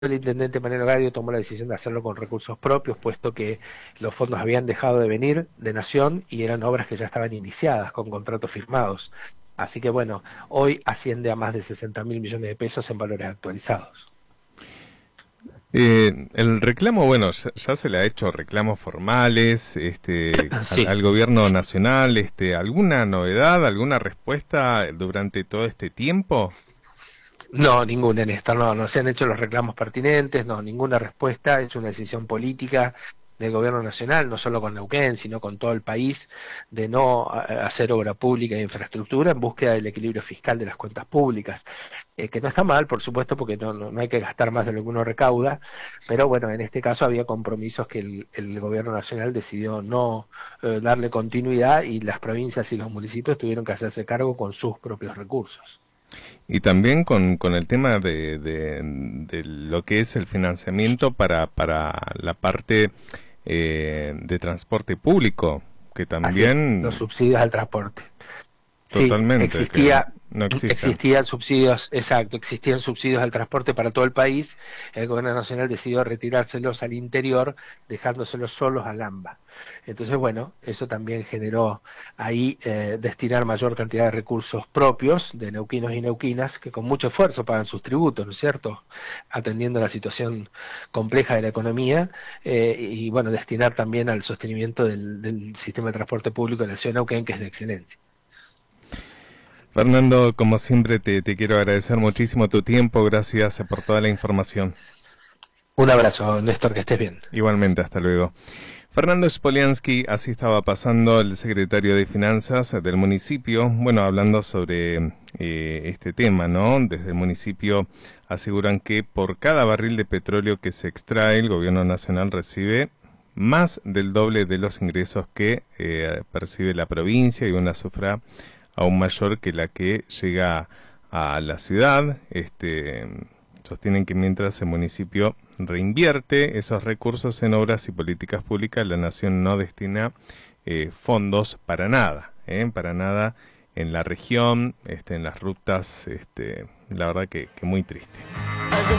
el intendente Mariano Gadio tomó la decisión de hacerlo con recursos propios, puesto que los fondos habían dejado de venir de Nación y eran obras que ya estaban iniciadas, con contratos firmados. Así que bueno, hoy asciende a más de 60.000 millones de pesos en valores actualizados. El reclamo, bueno, ya se le ha hecho reclamos formales, Sí. al gobierno nacional, ¿alguna novedad, alguna respuesta durante todo este tiempo? No, ninguna, Néstor, no se han hecho los reclamos pertinentes, no, ninguna respuesta, es una decisión política del gobierno nacional, no solo con Neuquén, sino con todo el país, de no hacer obra pública e infraestructura en búsqueda del equilibrio fiscal de las cuentas públicas, que no está mal, por supuesto, porque no hay que gastar más de lo que uno recauda, pero bueno, en este caso había compromisos que el gobierno nacional decidió no darle continuidad y las provincias y los municipios tuvieron que hacerse cargo con sus propios recursos. Y también con el tema de lo que es el financiamiento para la parte de transporte público, que Así es, los también subsidios al transporte. Sí, totalmente, que no existen. existían subsidios, exacto, existían subsidios al transporte para todo el país. El gobierno nacional decidió retirárselos al interior, dejándoselos solos al AMBA. Entonces, bueno, eso también generó ahí destinar mayor cantidad de recursos propios de neuquinos y neuquinas que con mucho esfuerzo pagan sus tributos, ¿no es cierto? Atendiendo la situación compleja de la economía y, bueno, destinar también al sostenimiento del sistema de transporte público de la ciudad de Neuquén, que es de excelencia. Fernando, como siempre, te quiero agradecer muchísimo tu tiempo, gracias por toda la información. Un abrazo, Néstor, que estés bien. Igualmente, hasta luego. Fernando Spoliansky, así estaba pasando el secretario de Finanzas del municipio, bueno, hablando sobre este tema, ¿no? Desde el municipio aseguran que por cada barril de petróleo que se extrae, el gobierno nacional recibe más del doble de los ingresos que percibe la provincia y una cifra aún mayor que la que llega a la ciudad. Sostienen que mientras el municipio reinvierte esos recursos en obras y políticas públicas, la nación no destina fondos para nada en la región, en las rutas, la verdad que muy triste.